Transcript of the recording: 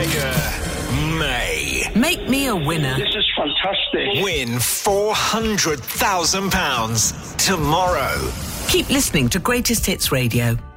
Mega May. Make me a winner. This is fantastic. Win £400,000 tomorrow. Keep listening to Greatest Hits Radio.